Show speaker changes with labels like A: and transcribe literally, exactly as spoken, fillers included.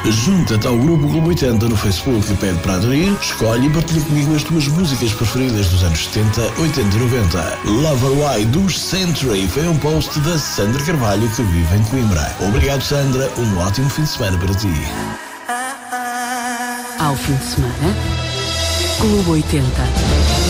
A: Junta-te ao grupo Clube oitenta no Facebook e pede para aderir, escolhe e partilha comigo as tuas músicas preferidas dos anos setenta, oitenta e noventa. Lover Why dos Century foi um post da Sandra Carvalho, que vive em Coimbra. Obrigado, Sandra, um ótimo fim de semana para ti.
B: Ao fim de semana, Clube oitenta.